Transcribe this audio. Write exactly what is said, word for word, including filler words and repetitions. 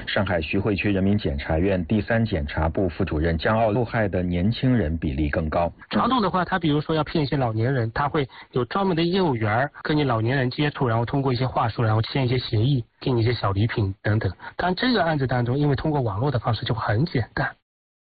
上海徐汇区人民检察院第三检察部副主任江傲，受害的年轻人比例更高。 传统的话，他比如说要骗一些老年人，他会有专门的业务员跟你老年人接触，然后通过一些话术，然后签一些协议，给你一些小礼品等等。但这个案子当中，因为通过网络的方式就很简单。